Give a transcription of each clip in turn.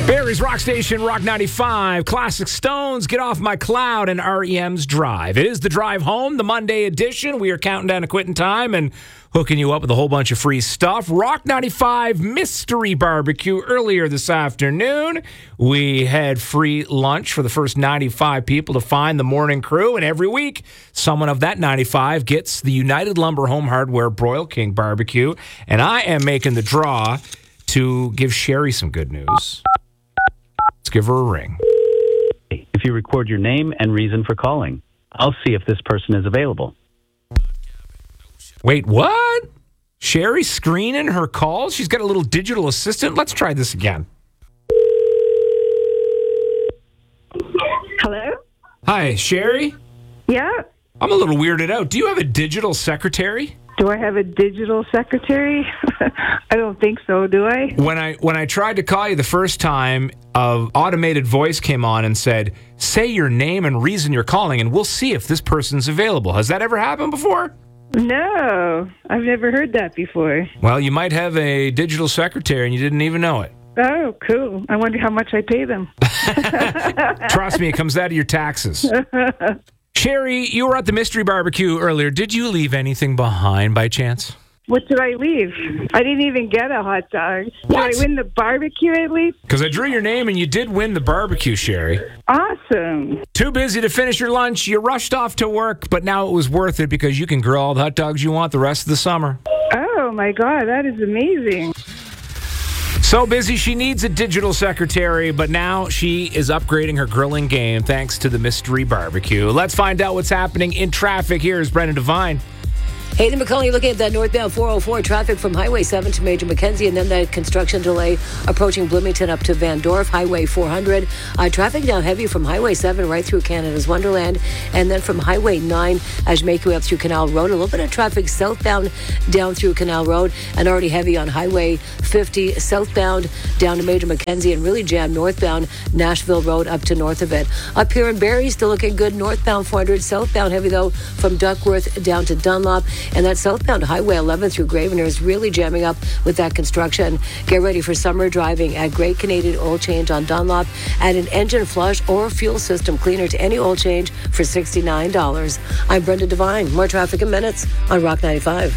Barrie's Rock Station, Rock 95, Classic Stones, Get Off My Cloud, and REM's Drive. It is the drive home, the Monday edition. We are counting down to quitting time and hooking you up with a whole bunch of free stuff. Rock 95 Mystery Barbecue earlier this afternoon. We had free lunch for the first 95 people to find the morning crew, and every week, someone of that 95 gets the United Lumber Home Hardware Broil King Barbecue, and I am making the draw to give Sherry some good news. Let's give her a ring. If you record your name and reason for calling, I'll see if this person is available. Wait, what? Sherry's screening her calls? She's got a little digital assistant? Let's try this again. Hello? Hi, Sherry? Yeah? I'm a little weirded out. Do you have a digital secretary? Do I have a digital secretary? I don't think so, do I? When I tried to call you the first time, an automated voice came on and said, say your name and reason you're calling, and we'll see if this person's available. Has that ever happened before? No, I've never heard that before. Well, you might have a digital secretary and you didn't even know it. Oh, cool. I wonder how much I pay them. Trust me, it comes out of your taxes. Sherry, you were at the Mystery Barbecue earlier. Did you leave anything behind by chance? What did I leave? I didn't even get a hot dog. What? Did I win the barbecue at least? Because I drew your name and you did win the barbecue, Sherry. Awesome. Too busy to finish your lunch. You rushed off to work, but now it was worth it because you can grill all the hot dogs you want the rest of the summer. Oh, my God. That is amazing. So busy, she needs a digital secretary, but now she is upgrading her grilling game thanks to the Mystery Barbecue. Let's find out what's happening in traffic. Here's Brendan Devine. Hayden McCully looking at that northbound 404 traffic from Highway 7 to Major Mackenzie, and then that construction delay approaching Bloomington up to Van Dorf, Highway 400. Traffic now heavy from Highway 7 right through Canada's Wonderland, and then from Highway 9 as you make your way up through Canal Road. A little bit of traffic southbound down through Canal Road, and already heavy on Highway 50 southbound down to Major Mackenzie, and really jammed northbound Nashville Road up to north of it. Up here in Barrie, still looking good northbound 400, southbound heavy though from Duckworth down to Dunlop. And that southbound Highway 11 through Gravener is really jamming up with that construction. Get ready for summer driving at Great Canadian Oil Change on Dunlop. Add an engine flush or fuel system cleaner to any oil change for $69. I'm Brenda Devine. More traffic in minutes on Rock 95.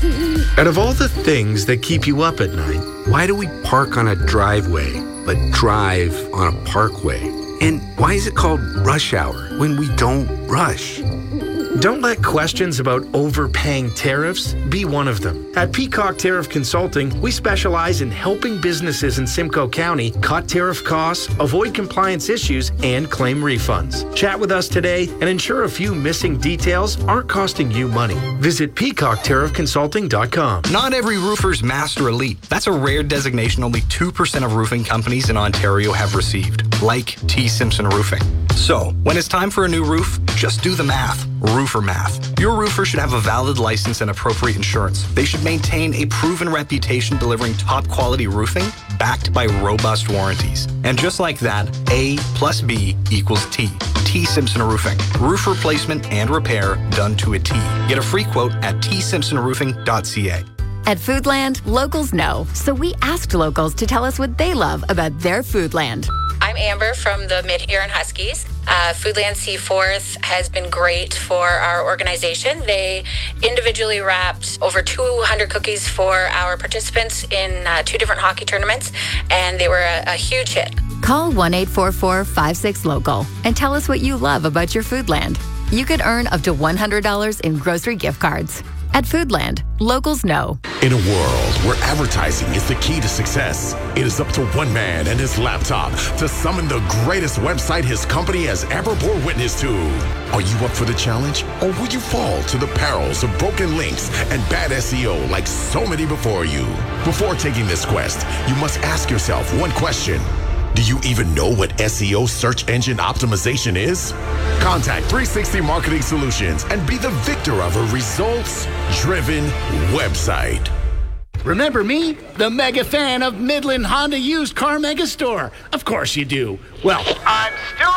Out of all the things that keep you up at night, why do we park on a driveway but drive on a parkway? And why is it called rush hour when we don't rush? Don't let questions about overpaying tariffs be one of them. At Peacock Tariff Consulting, we specialize in helping businesses in Simcoe County cut tariff costs, avoid compliance issues, and claim refunds. Chat with us today and ensure a few missing details aren't costing you money. Visit peacocktariffconsulting.com. Not every roofer's Master Elite. That's a rare designation only 2% of roofing companies in Ontario have received, like T. Simpson Roofing. So, when it's time for a new roof, just do the math. Roofer math. Your roofer should have a valid license and appropriate insurance. They should maintain a proven reputation delivering top quality roofing backed by robust warranties. And just like that, A plus B equals T. T. Simpson Roofing. Roof replacement and repair done to a T. Get a free quote at tsimpsonroofing.ca. At Foodland, locals know, so we asked locals to tell us what they love about their Foodland. I'm Amber from the Mid-Huron Huskies. Foodland Seaforth has been great for our organization. They individually wrapped over 200 cookies for our participants in 2 different hockey tournaments, and they were a huge hit. Call 1-844-56-LOCAL and tell us what you love about your Foodland. You could earn up to $100 in grocery gift cards. At Foodland, locals know. In a world where advertising is the key to success, it is up to one man and his laptop to summon the greatest website his company has ever bore witness to. Are you up for the challenge, or will you fall to the perils of broken links and bad SEO like so many before you? Before taking this quest, you must ask yourself one question. Do you even know what SEO search engine optimization is? Contact 360 Marketing Solutions and be the victor of a results-driven website. Remember me? The mega fan of Midland Honda Used Car Mega Store. Of course you do. Well, I'm still raving about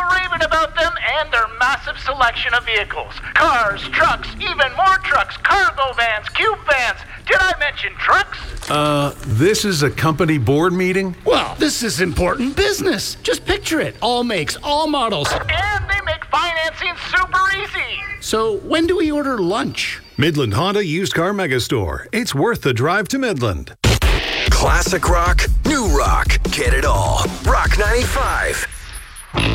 about them and their massive selection of vehicles. Cars, trucks, even more trucks, cargo vans, cube vans. Did I mention trucks? This is a company board meeting? Well, this is important business. Just picture it. All makes, all models. And they make financing super easy. So when do we order lunch? Midland Honda Used Car Megastore. It's worth the drive to Midland. Classic rock, new rock, get it all. Rock 95.